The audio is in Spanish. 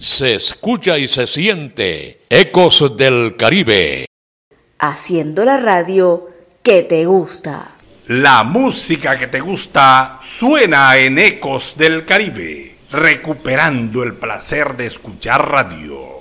Se escucha y se siente Ecos del Caribe. Haciendo la radio que te gusta. La música que te gusta suena en Ecos del Caribe, recuperando el placer de escuchar radio.